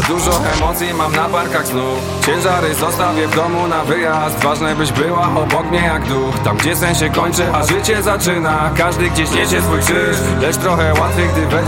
Dużo emocji mam na barkach znów. Ciężary zostawię w domu na wyjazd. Ważne byś była obok mnie jak duch. Tam gdzie sen się kończy, a życie zaczyna. Każdy gdzieś niesie swój krzyż, lecz trochę łatwiej, gdy we